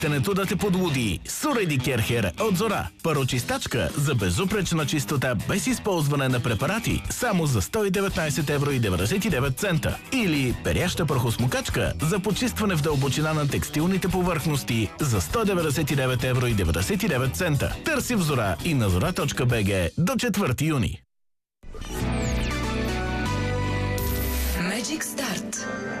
Тенето да те подлуди. Суреди Керхер от Зора. Парочистачка за безупречна чистота без използване на препарати само за 119,99 евро. Или перяща прахосмокачка за почистване в дълбочина на текстилните повърхности за 199,99 евро. Търси в Зора и на zora.bg до 4 юни. Magic Start.